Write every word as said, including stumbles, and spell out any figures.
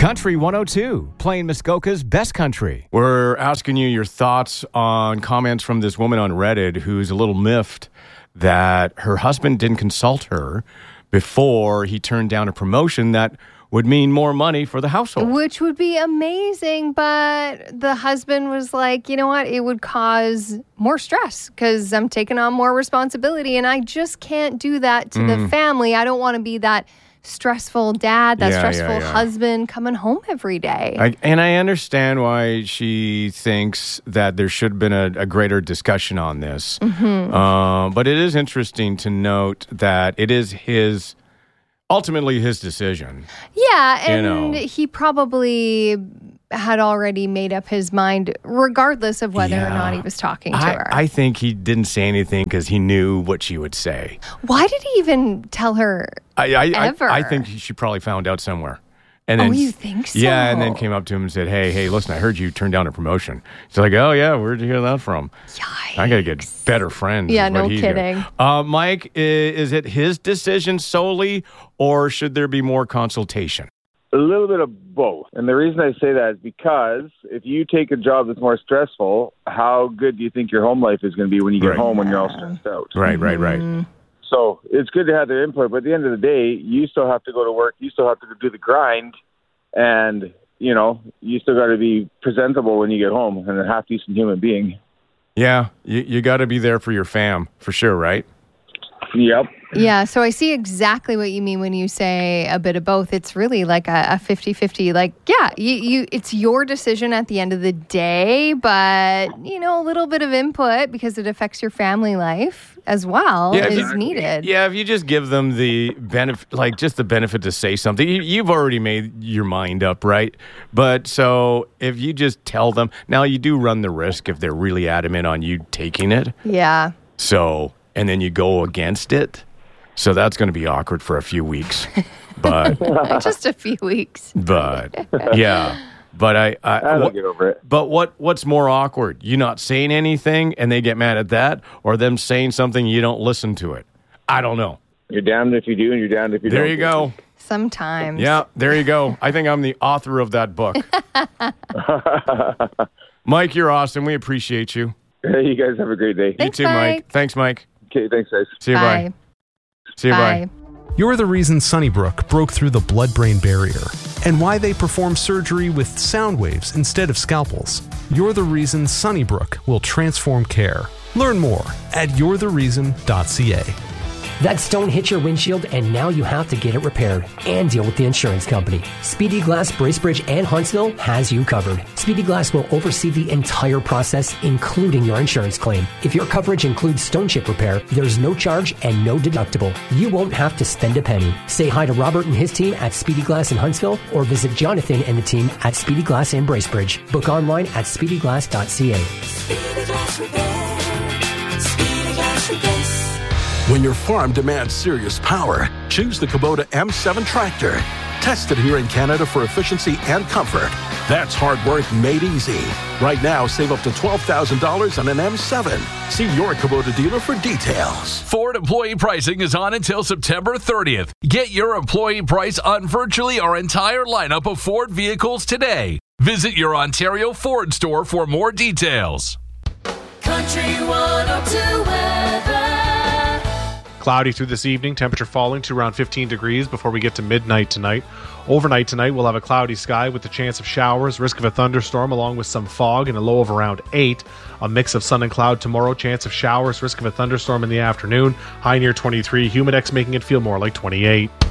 Country one oh two, playing Muskoka's best country. We're asking you your thoughts on comments from this woman on Reddit who's a little miffed that her husband didn't consult her before he turned down a promotion that would mean more money for the household. Which would be amazing, but the husband was like, you know what, it would cause more stress because I'm taking on more responsibility and I just can't do that to mm. the family. I don't want to be that stressful dad, that yeah, stressful yeah, yeah. husband coming home every day. I, and I understand why she thinks that there should have been a, a greater discussion on this. Mm-hmm. Uh, but it is interesting to note that it is his, ultimately his decision. Yeah, and you know. he probably had already made up his mind regardless of whether yeah. or not he was talking to I, her. I think he didn't say anything because he knew what she would say. Why did he even tell her I, I, ever? I, I think she probably found out somewhere. And then, oh, you think so? Yeah, and then came up to him and said, hey, hey, listen, I heard you turned down a promotion. She's like, oh, yeah, where'd you hear that from? Yikes. I got to get better friends. Yeah, no kidding. Uh, Mike, is, is it his decision solely, or should there be more consultation? A little bit of both. And the reason I say that is because if you take a job that's more stressful, how good do you think your home life is going to be when you get right. home when you're all stressed out? Right, right, right. Mm-hmm. So it's good to have their input, but at the end of the day, you still have to go to work. You still have to do the grind. And, you know, you still got to be presentable when you get home and a half-decent human being. Yeah, you, you got to be there for your fam, for sure, right? Yep. Yeah, so I see exactly what you mean when you say a bit of both. It's really like a, a fifty-fifty. Like, yeah, you, you, it's your decision at the end of the day, but, you know, a little bit of input because it affects your family life as well yeah, is you, needed. Yeah, if you just give them the benefit, like just the benefit to say something, you, you've already made your mind up, right? But so if you just tell them, now you do run the risk if they're really adamant on you taking it. Yeah. So, and then you go against it. So that's going to be awkward for a few weeks, but just a few weeks. But yeah, but I, I I'll what, get over it. But what what's more awkward? You not saying anything and they get mad at that, or them saying something you don't listen to it? I don't know. You're damned if you do, and you're damned if you there don't. There you go. Sometimes. Yeah, there you go. I think I'm the author of that book. Mike, you're awesome. We appreciate you. Hey, you guys have a great day. Thanks, you too, Mike. Mike. Thanks, Mike. Okay, thanks, guys. See you. Bye. Bye. See you. Bye. Bye. You're the reason Sunnybrook broke through the blood-brain barrier and why they perform surgery with sound waves instead of scalpels. You're the reason Sunnybrook will transform care. Learn more at you're the reason dot c a. That stone hit your windshield and now you have to get it repaired and deal with the insurance company. Speedy Glass Bracebridge and Huntsville has you covered. Speedy Glass will oversee the entire process, including your insurance claim. If your coverage includes stone chip repair, there's no charge and no deductible. You won't have to spend a penny. Say hi to Robert and his team at Speedy Glass in Huntsville or visit Jonathan and the team at Speedy Glass in Bracebridge. Book online at speedy glass dot c a. Speedy Glass Repair. Speedy Glass Replace. When your farm demands serious power, choose the Kubota M seven tractor. Tested here in Canada for efficiency and comfort. That's hard work made easy. Right now, save up to twelve thousand dollars on an M seven. See your Kubota dealer for details. Ford employee pricing is on until September thirtieth. Get your employee price on virtually our entire lineup of Ford vehicles today. Visit your Ontario Ford store for more details. Country one oh two weather. Cloudy through this evening, temperature falling to around fifteen degrees before we get to midnight tonight. Overnight tonight, we'll have a cloudy sky with the chance of showers, risk of a thunderstorm along with some fog and a low of around eight. A mix of sun and cloud tomorrow, chance of showers, risk of a thunderstorm in the afternoon, high near twenty-three, humidex making it feel more like twenty-eight.